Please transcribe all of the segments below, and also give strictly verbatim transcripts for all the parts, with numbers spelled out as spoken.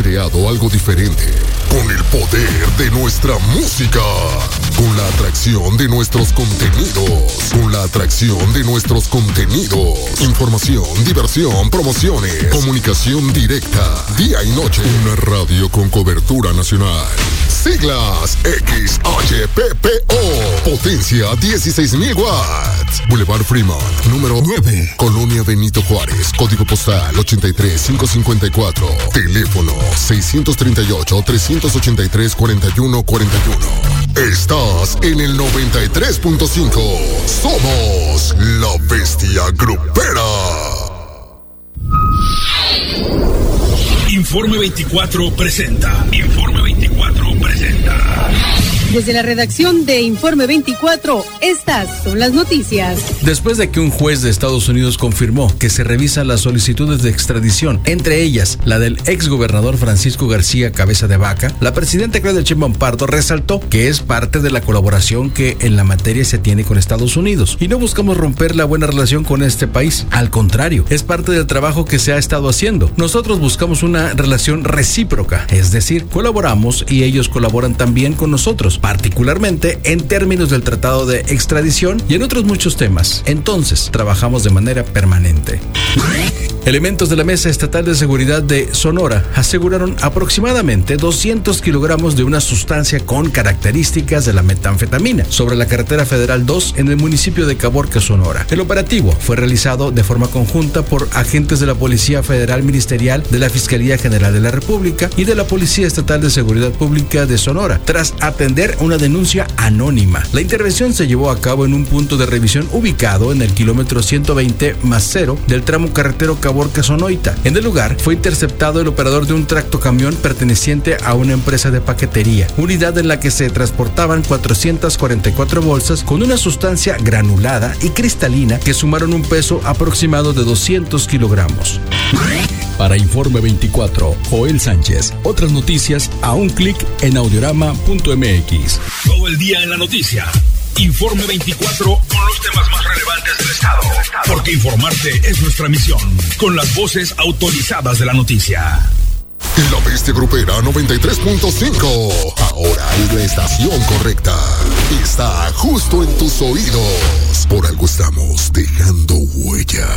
creado algo diferente, con el poder de nuestra música, con la atracción de nuestros contenidos, con la atracción de nuestros contenidos, información, diversión, promociones, comunicación directa, día y noche, una radio con cobertura nacional. Siglas X H P P O, potencia dieciséis mil watts. Boulevard Fremont, número nueve, Colonia Benito Juárez, código postal ochenta y tres mil quinientos cincuenta y cuatro. Teléfono seiscientos treinta y ocho, trescientos ochenta y tres, cuarenta y uno cuarenta y uno. Estás en el noventa y tres punto cinco. Somos la Bestia Grupera. Informe veinticuatro presenta. Informe veinticuatro presenta. Desde la redacción de Informe veinticuatro, estas son las noticias. Después de que un juez de Estados Unidos confirmó que se revisan las solicitudes de extradición, entre ellas la del exgobernador Francisco García Cabeza de Vaca, la presidenta Claudia Sheinbaum Pardo resaltó que es parte de la colaboración que en la materia se tiene con Estados Unidos y no buscamos romper la buena relación con este país. Al contrario, es parte del trabajo que se ha estado haciendo. Nosotros buscamos una relación recíproca, es decir, colaboramos y ellos colaboran también con nosotros, particularmente en términos del tratado de extradición y en otros muchos temas. Entonces, trabajamos de manera permanente. Elementos de la Mesa Estatal de Seguridad de Sonora aseguraron aproximadamente doscientos kilogramos de una sustancia con características de la metanfetamina sobre la carretera federal dos en el municipio de Caborca, Sonora. El operativo fue realizado de forma conjunta por agentes de la Policía Federal Ministerial, de la Fiscalía General de la República y de la Policía Estatal de Seguridad Pública de Sonora, tras atender una denuncia anónima. La intervención se llevó a cabo en un punto de revisión ubicado en el kilómetro ciento veinte más cero del tramo carretero Caborca Sonoita. En el lugar fue interceptado el operador de un tractocamión perteneciente a una empresa de paquetería, unidad en la que se transportaban cuatrocientas cuarenta y cuatro bolsas con una sustancia granulada y cristalina que sumaron un peso aproximado de doscientos kilogramos. Para Informe veinticuatro, Joel Sánchez. Otras noticias a un clic en audiorama punto m x. Todo el día en la noticia. Informe veinticuatro con los temas más relevantes del estado. Porque informarte es nuestra misión. Con las voces autorizadas de la noticia. La Bestia Grupera noventa y tres punto cinco. Ahora es la estación correcta. Está justo en tus oídos. Por algo estamos dejando huella.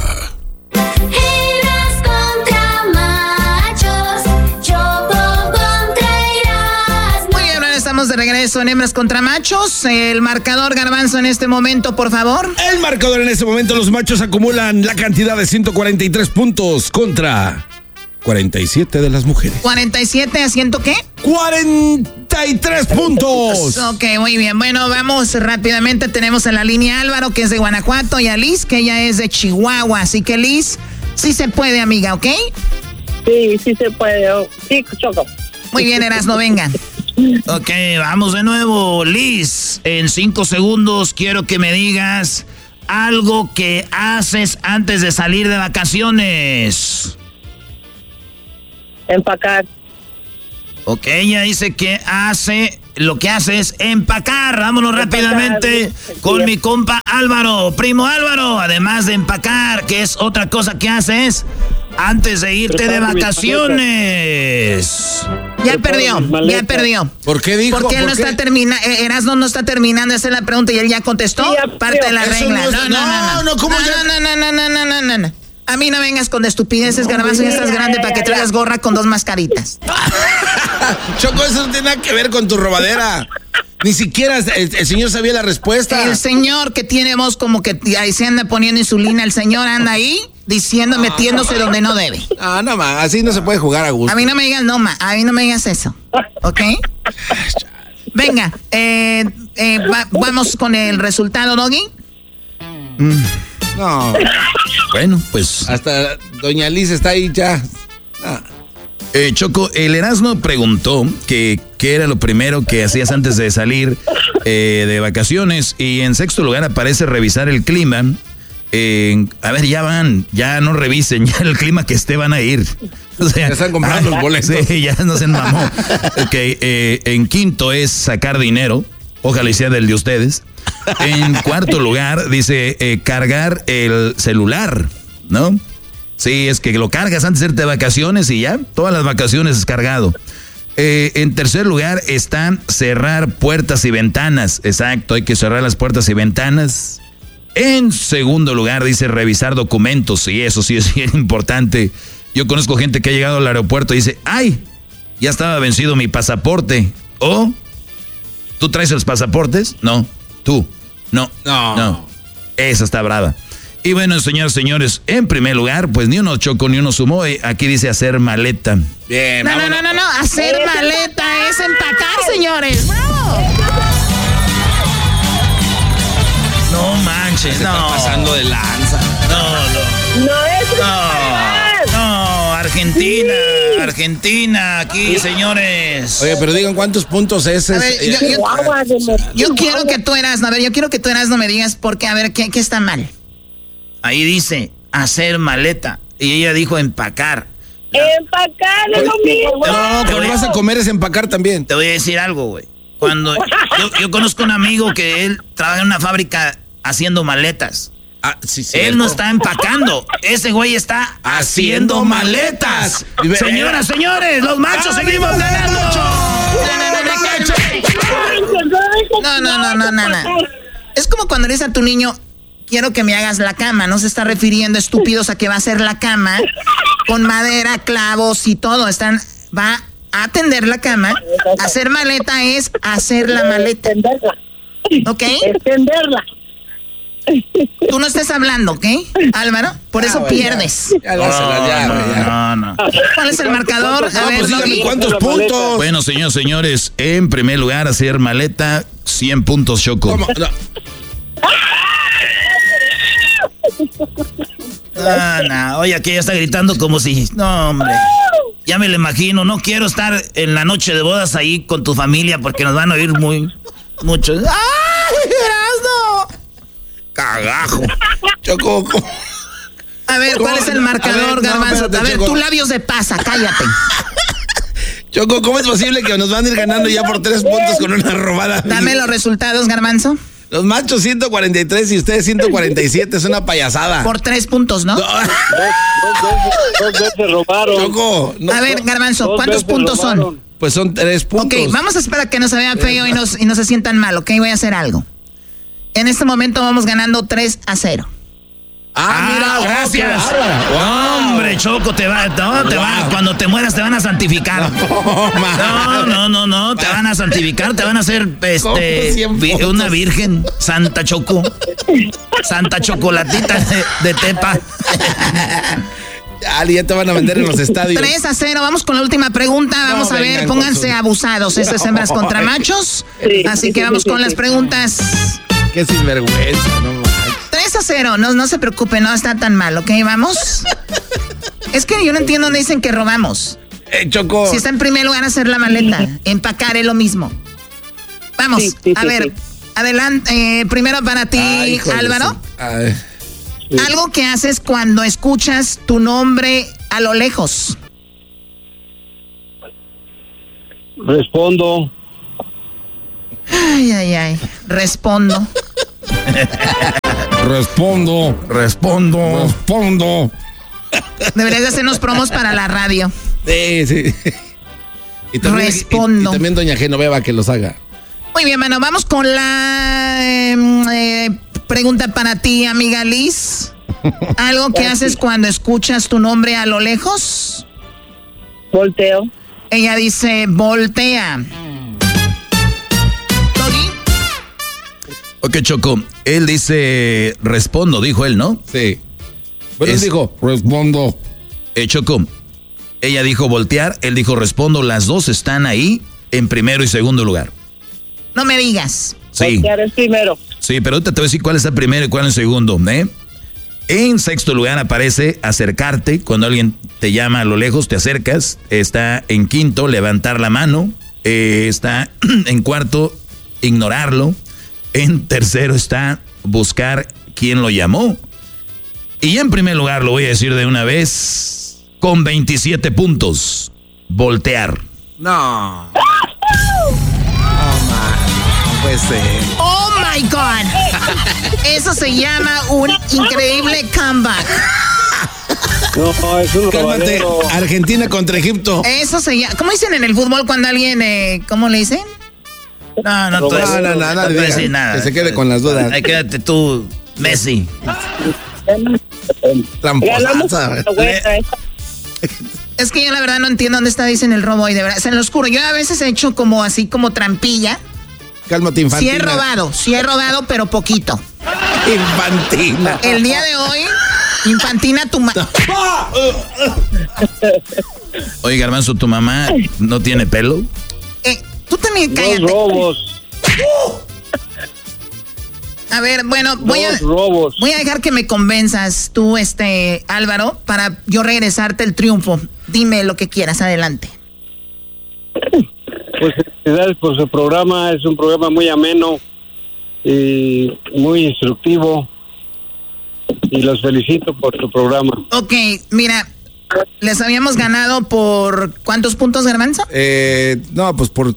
De regreso en Hembras contra Machos. El marcador, Garbanzo, en este momento, por favor. El marcador en este momento, los machos acumulan la cantidad de ciento cuarenta y tres puntos contra cuarenta y siete de las mujeres. ¿cuarenta y siete a ciento qué? cuarenta y tres puntos. Ok, muy bien. Bueno, vamos rápidamente. Tenemos en la línea a Álvaro, que es de Guanajuato, y a Liz, que ella es de Chihuahua. Así que, Liz, sí se puede, amiga, ¿ok? Sí, sí se puede. Sí, Choco. Muy bien, Erasmo, venga. Ok, vamos de nuevo. Liz, en cinco segundos quiero que me digas algo que haces antes de salir de vacaciones. Empacar. Ok, ella dice que hace, lo que hace es empacar. Vámonos empacar, rápidamente con mi compa Álvaro. Primo Álvaro, además de empacar, ¿qué es otra cosa que haces antes de irte de vacaciones? Ya perdió, ya perdió. ¿Por qué dijo? Porque él ¿Por no qué? está terminando, Erasmo no está terminando de hacer la pregunta y él ya contestó. Sí, ya parte de la regla. No, No, no, no, no, ¿cómo no, ya? no, no, no, no, no, no, no, no. A mí no vengas con estupideces, no, Garbanzo, ya estás grande para que traigas gorra con dos mascaritas. Choco, eso no tiene nada que ver con tu robadera. Ni siquiera el, el señor sabía la respuesta. El señor que tiene voz como que ahí se anda poniendo insulina, el señor anda ahí diciendo, metiéndose donde no debe. Ah, no, ma, así no se puede jugar a gusto. A mí no me digas no, ma, a mí no me digas eso, ¿ok? Venga, eh, eh, va, vamos con el resultado, Doggy. Mm, no. Bueno, pues Hasta doña Liz está ahí ya. Ah. Eh, Choco, el Erasmo preguntó que qué era lo primero que hacías antes de salir eh, de vacaciones, y en sexto lugar aparece revisar el clima. Eh, a ver, ya van, ya no revisen, ya el clima que esté van a ir. O sea, ya están comprando ah, los boletos. Sí, ya no se mamó. Ok, eh, en quinto es sacar dinero, ojalá y sea del de ustedes. En cuarto lugar dice eh, cargar el celular, ¿no? Sí, es que lo cargas antes de irte de vacaciones y ya, todas las vacaciones es cargado. Eh, en tercer lugar está cerrar puertas y ventanas. Exacto, hay que cerrar las puertas y ventanas. En segundo lugar dice revisar documentos, y eso sí es bien importante. Yo conozco gente que ha llegado al aeropuerto y dice, ¡ay! Ya estaba vencido mi pasaporte. ¿O? ¿Tú traes los pasaportes? No. ¿Tú? No. No. No. Esa está brava. Y bueno, señores, señores, en primer lugar, pues ni uno chocó ni uno sumó. Aquí dice hacer maleta. Bien. No, no, no, no, no. Hacer maleta es empacar, señores. ¡Bravo! No manches, Se no. está pasando de lanza. No, no. No es No, no, Argentina, Argentina, aquí, señores. Oye, pero digan cuántos puntos es. A ver, es- yo- yo- agua de Yo quiero que tú eras, a ver, yo quiero que tú eras, no me digas por qué, a ver, ¿qué, qué está mal? Ahí dice hacer maleta y ella dijo empacar. Empacar es lo mismo. No, cuando vas a comer es empacar también. Te voy a decir algo, güey. Cuando yo, yo conozco un amigo que él trabaja en una fábrica haciendo maletas. Ah, sí, sí. Él no está empacando, ese güey está haciendo maletas. Señoras, señores, los machos seguimos ganando. No, no, no, no, no, no. Es como cuando le dices a tu niño, quiero que me hagas la cama. No se está refiriendo, estúpidos, a que va a hacer la cama con madera, clavos y todo. Están, va a tender la cama. Hacer maleta es hacer la maleta. Extenderla. ¿Ok? Extenderla. Tú no estés hablando, ¿ok? Álvaro, por eso güey, pierdes. Ya, dásela, ya, güey, ya. No, no. ¿Cuál es el marcador? A No, ver, pues dígame Doggy. cuántos puntos. Bueno, señores, señores, en primer lugar, hacer maleta, cien puntos, Choco. ¿Cómo? No. Ah, no, oye, aquí ya está gritando como si... No, hombre. Ya me lo imagino, no quiero estar en la noche de bodas ahí con tu familia porque nos van a oír muy... Muchos. ¡Ay, Erasmo! Cagajo. Choco. ¿cómo? A ver, ¿cuál ¿Cómo? es el marcador, A ver, no, Garbanzo? espérate, A ver, Choco. tus labios de pasa, cállate. Choco, ¿cómo es posible que nos van a ir ganando ya por tres puntos con una robada? Dame los resultados, Garbanzo. Los machos ciento cuarenta y tres y ustedes ciento cuarenta y siete. Es una payasada. Por tres puntos, ¿no? No. Dos veces robaron. Choco. no, A ver, Garbanzo, Dos ¿cuántos veces puntos son? robaron. Pues son tres puntos. Ok, vamos a esperar a que no se vea feo y, nos, y no se sientan mal, ¿ok? Voy a hacer algo. En este momento vamos ganando tres a cero. Ah, mira, gracias. oh, qué bárbaro. No, hombre, Choco, te va, no, te va, cuando te mueras te van a santificar. Oh, man. No, no, no, no, te van a santificar, te van a hacer este cien vi- puntos? una virgen, Santa Choco. Santa Chocolatita de, de Tepa. Ali, ya te van a vender en los estadios. tres a cero, vamos con la última pregunta. Vamos No, a ver, vengan pónganse con su- abusados. Esto es hembras contra machos. Sí, Así sí, que sí, vamos sí, con sí, las sí. preguntas. Qué sinvergüenza, no manches. tres a cero, no, no se preocupen, no está tan mal, ¿ok? Vamos. Es que yo no entiendo dónde dicen que robamos. Eh, Choco. Si está en primer lugar hacer la maleta, empacar es lo mismo. Vamos, Sí, sí, a sí, ver, sí. adelante, eh, primero para ti, Ay, hijo de Álvaro. su- Ay. Algo que haces cuando escuchas tu nombre a lo lejos. Respondo. Ay, ay, ay, respondo. Respondo. Respondo. Respondo. Deberías de hacernos promos para la radio. Sí, sí. Y también, Respondo. Y, y también doña Genoveva que los haga. Muy bien, bueno, vamos con la eh, eh, pregunta para ti, amiga Liz. ¿Algo que haces cuando escuchas tu nombre a lo lejos? Volteo. Ella dice, voltea. Doggy. Ok, Choco, él dice, respondo, dijo él, ¿no? Sí. Pero Es- él dijo, respondo. Eh, Choco, ella dijo voltear, él dijo respondo, las dos están ahí en primero y segundo lugar. No me digas. Sí, Voltear es primero. sí, pero ahorita te voy a decir cuál está primero y cuál en segundo, ¿eh? En sexto lugar aparece acercarte, cuando alguien te llama a lo lejos, te acercas. Está en quinto, levantar la mano. Eh, está en cuarto, ignorarlo. En tercero está buscar quién lo llamó. Y en primer lugar, lo voy a decir de una vez, con veintisiete puntos, voltear. No. No, man. No puede ser. Oh my God. Eso se llama un increíble comeback. No, es un Cálmate, robadero. Argentina contra Egipto. Eso se llama. ¿Cómo dicen en el fútbol cuando alguien, eh, cómo le dicen? No, no, tú No, no, no, no, no le te digas, decir nada. que se quede con las dudas. Ahí quédate tú, Messi. Ganamos Tramposa. la vuelta, ¿eh? Es que yo la verdad no entiendo dónde está, dicen el robo hoy, de verdad. Es en lo oscuro. Yo a veces he hecho como así, como trampilla. Cálmate, infantina. Sí he robado, sí he robado, pero poquito. Infantina. El día de hoy, infantina tu ma... Oye, Garbanzo, ¿tu mamá no tiene pelo? Eh, tú también Dos cállate. robos. A ver, bueno, voy a, Dos robos. voy a dejar que me convenzas tú, este, Álvaro, para yo regresarte el triunfo. Dime lo que quieras, adelante. Pues felicidades por su programa. Es un programa muy ameno y muy instructivo. Y los felicito por su programa. Ok, mira, les habíamos ganado por ¿cuántos puntos, Garbanzo? Eh, no, pues por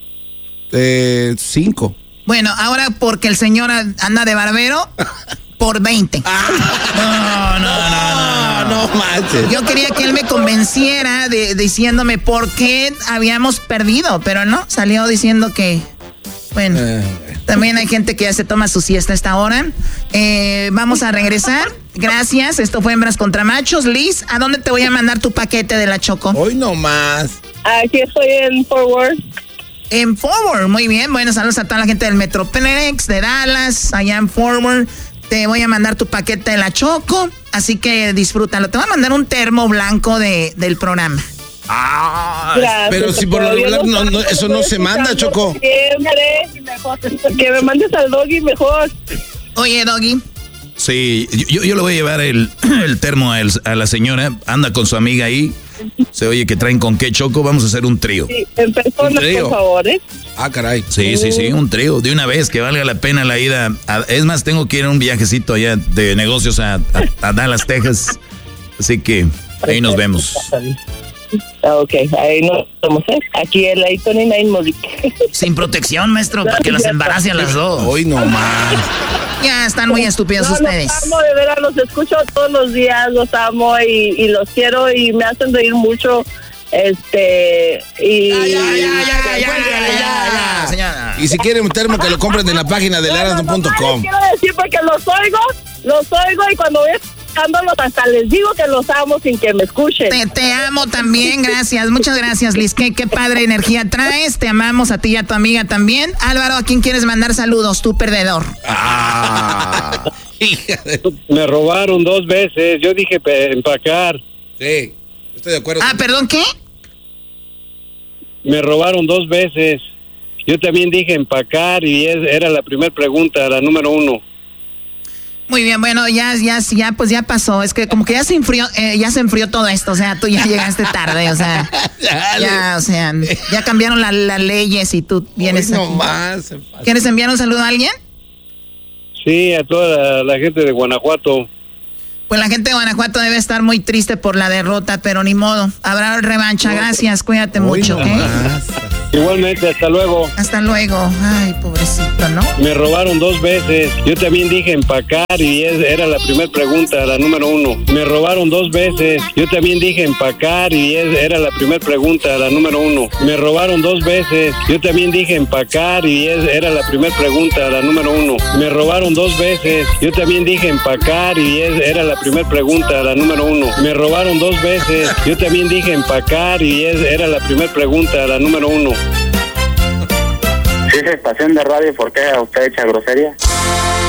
eh, cinco. Bueno, ahora porque el señor anda de barbero, por veinte. No, no, no, no. No manches. Yo quería que él me convenciera de, diciéndome por qué habíamos perdido, pero no, salió diciendo que, bueno, Eh. también hay gente que ya se toma su siesta a esta hora. Eh, vamos a regresar. Gracias, esto fue Hembras contra Machos. Liz, ¿a dónde te voy a mandar tu paquete de la Choco? Hoy no más. Aquí estoy en Forward. En Forward, muy bien. Bueno, saludos a toda la gente del Metroplex, de Dallas, allá en Forward. Te voy a mandar tu paquete de la Choco, así que disfrútalo. Te voy a mandar un termo blanco de, del programa. Ah, Gracias, pero si por lo doctor. regular Yo no- no, estoy eso no se manda, escuchando Choco. siempre. Que me mandes al doggy mejor. Oye, Doggy, sí, yo, yo le voy a llevar el, el termo a, el- a la señora. Anda con su amiga ahí. Se oye que traen con qué, Choco. Vamos a hacer un trío. Sí, en persona, Un trío. por favor, ¿eh? Ah, caray. Sí, sí, sí, un trío. De una vez, que valga la pena la ida. a- es más, tengo que ir a un viajecito allá de negocios a, a- a Dallas, Texas. Así que ahí nos vemos. Ah, ok, ahí nos vamos, ¿eh? Aquí el Layton y Nine Modic. Sin protección, maestro, para que las embarace a las dos. Hoy no más. ya están muy estúpidos No, ustedes. los amo, de veras, los escucho todos los días, los amo y, y los quiero y me hacen reír mucho. Este, y... Ya, ya, ya, ya, ya, ya, ya, señora. Y si quieren un termo, que lo compren en la página de No, no, erasmo no, punto no, com. les quiero decir porque los oigo, los oigo y cuando voy escuchándolos hasta les digo que los amo sin que me escuchen. Te, te amo también, gracias. Muchas gracias, Liz. Qué, qué padre energía traes. Te amamos a ti y a tu amiga también. Álvaro, ¿a quién quieres mandar saludos? Tú, perdedor. Ah, hija de... Me robaron dos veces. Yo dije pe- empacar. Sí, estoy de acuerdo. Ah, perdón, ¿qué? Me robaron dos veces. Yo también dije empacar y es, era la primera pregunta, la número uno. Muy bien, bueno, ya, ya, ya, pues ya pasó. Es que como que ya se enfrió, eh, ya se enfrió todo esto. O sea, tú ya llegaste tarde, o sea, ya, o sea, ya cambiaron la- las leyes y tú vienes Hoy no aquí. más. ¿Quieres enviar un saludo a alguien? Sí, a toda la, la gente de Guanajuato. Pues la gente de Guanajuato debe estar muy triste por la derrota, pero ni modo. Habrá revancha. Gracias, cuídate Hoy mucho, no ¿ok? más. Igualmente, hasta luego. Hasta luego. Ay, pobrecito, ¿no? Me robaron dos veces. Yo también dije empacar y es, era la primera pregunta, la número uno. Me robaron dos veces. Yo también dije empacar y es, era la primera pregunta, la número uno. Me robaron dos veces. Yo también dije empacar y es, era la primera pregunta, la número uno. Me robaron dos veces. Yo también dije empacar y es, era la primera pregunta, la número uno. Me robaron dos veces. Yo también dije empacar y es, era la primera pregunta, la número uno. Si es estación de radio, ¿por qué usted echa grosería?